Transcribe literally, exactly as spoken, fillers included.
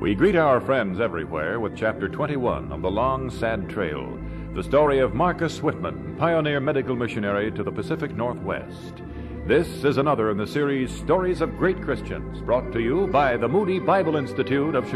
We greet our friends everywhere with Chapter twenty-one of The Long, Sad Trail, the story of Marcus Whitman, pioneer medical missionary to the Pacific Northwest. This is another in the series Stories of Great Christians, brought to you by the Moody Bible Institute of Chicago.